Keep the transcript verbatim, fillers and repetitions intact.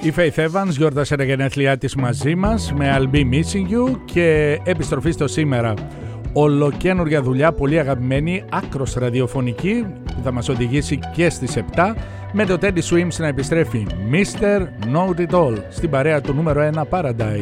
Η Faith Evans γιόρτασε τα γενέθλιά της μαζί μας με I'll Be Missing You και επιστροφή στο σήμερα. Ολοκαίνουργια δουλειά, πολύ αγαπημένη, άκρος ραδιοφωνική, που θα μας οδηγήσει και στις επτά, με το Teddy Swims να επιστρέφει Μίστερ Know It All στην παρέα του νούμερο ένα Paradise.